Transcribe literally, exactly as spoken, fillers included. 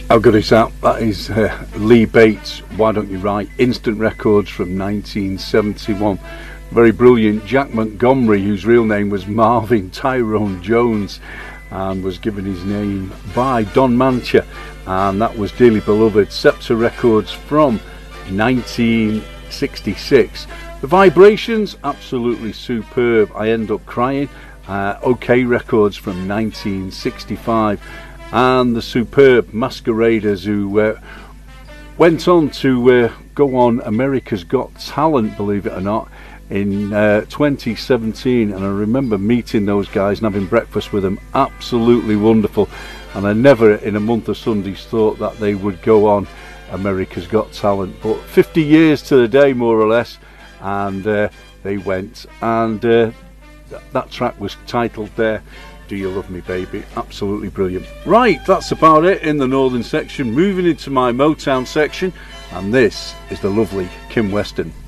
How good is that? That is uh, Lee Bates, Why Don't You Write? Instant Records from nineteen seventy-one. Very brilliant. Jack Montgomery, whose real name was Marvin Tyrone Jones, and was given his name by Don Mancha, and that was Dearly Beloved. Scepter Records from nineteen sixty-six. The Vibrations, absolutely superb. I End Up Crying. Uh, OK Records from nineteen sixty-five. And the superb Masqueraders, who uh, went on to uh, go on America's Got Talent, believe it or not, in uh, twenty seventeen. And I remember meeting those guys and having breakfast with them. Absolutely wonderful. And I never in a month of Sundays thought that they would go on America's Got Talent. But fifty years to the day, more or less, and uh, they went. And uh, th that track was titled there, Do You Love Me Baby? Absolutely brilliant. Right, that's about it in the northern section. Moving into my Motown section, and this is the lovely Kim Weston.